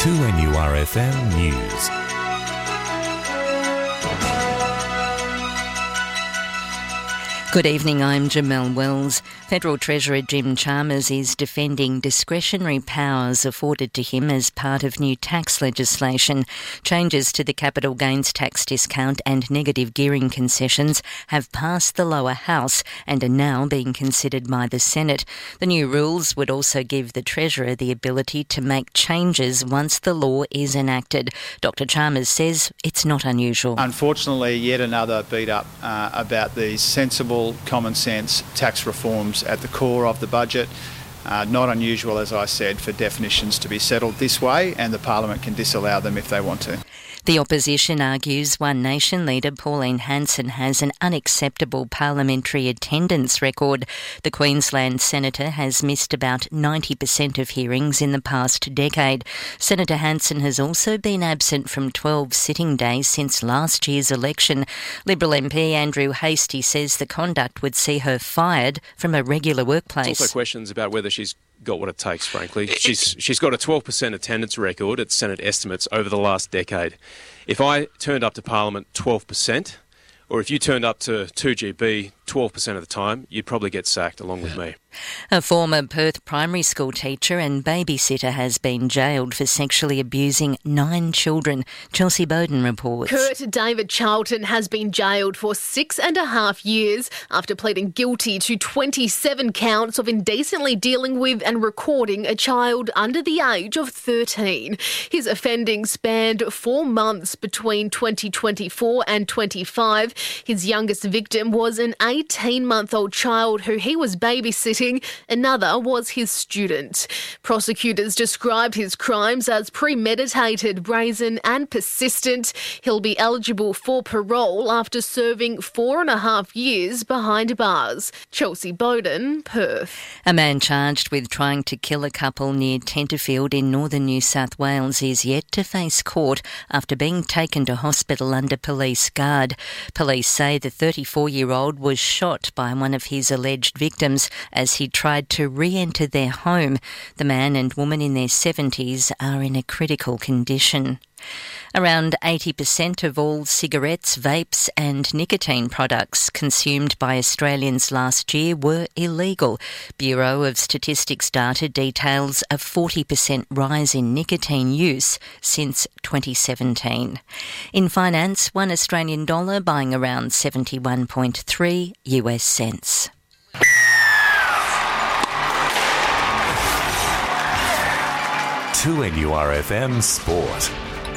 2NURFM News. Good evening, I'm Jamelle Wells. Federal Treasurer Jim Chalmers is defending discretionary powers afforded to him as part of new tax legislation. Changes to the capital gains tax discount and negative gearing concessions have passed the lower house and are now being considered by the Senate. The new rules would also give the Treasurer the ability to make changes once the law is enacted. Dr Chalmers says it's not unusual. Unfortunately, yet another beat up about these sensible, common sense tax reforms at the core of the budget. Not unusual, as I said, for definitions to be settled this way, and the Parliament can disallow them if they want to. The opposition argues One Nation leader Pauline Hanson has an unacceptable parliamentary attendance record. The Queensland senator has missed about 90% of hearings in the past decade. Senator Hanson has also been absent from 12 sitting days since last year's election. Liberal MP Andrew Hastie says the conduct would see her fired from a regular workplace. There's also questions about whether she's got what it takes, frankly. She's got a 12% attendance record at Senate estimates over the last decade. If I turned up to Parliament 12%, or if you turned up to 2GB 12% of the time, you'd probably get sacked along with me. A former Perth primary school teacher and babysitter has been jailed for sexually abusing 9 children. Chelsea Bowden reports. Kurt David Charlton has been jailed for 6.5 years after pleading guilty to 27 counts of indecently dealing with and recording a child under the age of 13. His offending spanned 4 months between 2024 and 25. His youngest victim was an 18-month-old child who he was babysitting. Another was his student. Prosecutors described his crimes as premeditated, brazen and persistent. He'll be eligible for parole after serving 4.5 years behind bars. Chelsea Bowden, Perth. A man charged with trying to kill a couple near Tenterfield in northern New South Wales is yet to face court after being taken to hospital under police guard. Police say the 34-year-old was shot by one of his alleged victims as he tried to re-enter their home. The man and woman in their 70s are in a critical condition. Around 80% of all cigarettes, vapes and nicotine products consumed by Australians last year were illegal. Bureau of Statistics data details a 40% rise in nicotine use since 2017. In finance, $1 Australian dollar buying around 71.3 US cents. To NURFM Sport.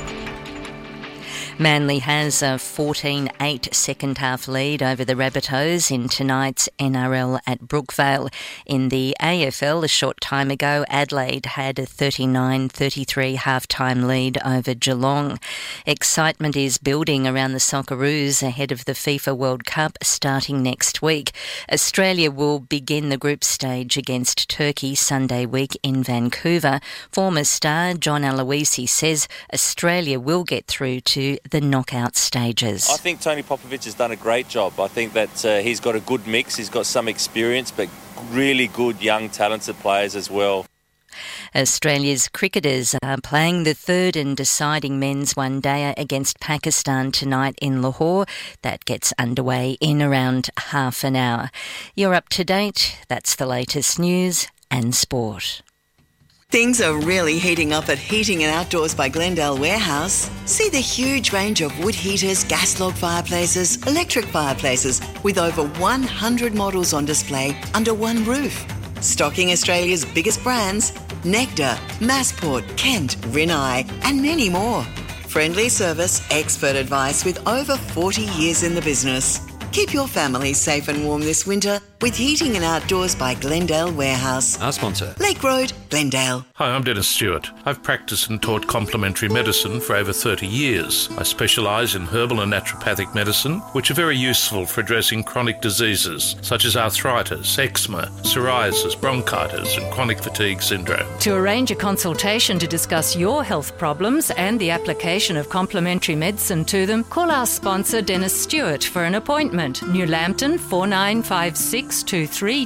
Manly has a 14-8 second-half lead over the Rabbitohs in tonight's NRL at Brookvale. In the AFL, a short time ago, Adelaide had a 39-33 half-time lead over Geelong. Excitement is building around the Socceroos ahead of the FIFA World Cup starting next week. Australia will begin the group stage against Turkey Sunday week in Vancouver. Former star John Aloisi says Australia will get through to the knockout stages. I think Tony Popovic has done a great job. I think that he's got a good mix. He's got some experience, but really good, young, talented players as well. Australia's cricketers are playing the third and deciding men's one-dayer against Pakistan tonight in Lahore. That gets underway in around half an hour. You're up to date. That's the latest news and sport. Things are really heating up at Heating and Outdoors by Glendale Warehouse. See the huge range of wood heaters, gas log fireplaces, electric fireplaces with over 100 models on display under one roof. Stocking Australia's biggest brands, Nectar, Massport, Kent, Rinnai and many more. Friendly service, expert advice with over 40 years in the business. Keep your family safe and warm this winter with Heating and Outdoors by Glendale Warehouse. Our sponsor. Lake Road, Glendale. Hi, I'm Dennis Stewart. I've practiced and taught complementary medicine for over 30 years. I specialise in herbal and naturopathic medicine, which are very useful for addressing chronic diseases such as arthritis, eczema, psoriasis, bronchitis and chronic fatigue syndrome. To arrange a consultation to discuss your health problems and the application of complementary medicine to them, call our sponsor Dennis Stewart for an appointment. New Lambton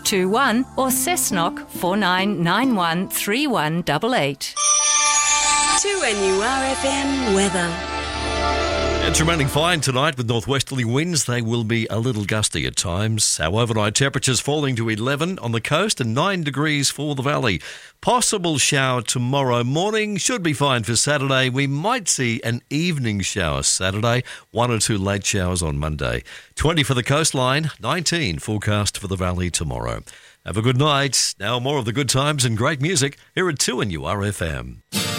49562321 or Cessnock 49913188. 2NURFM weather. It's remaining fine tonight with northwesterly winds. They will be a little gusty at times. Our overnight temperatures falling to 11 on the coast and 9 degrees for the valley. Possible shower tomorrow morning. Should be fine for Saturday. We might see an evening shower Saturday. 1 or 2 late showers on Monday. 20 for the coastline. 19 forecast for the valley tomorrow. Have a good night. Now more of the good times and great music here at 2NURFM.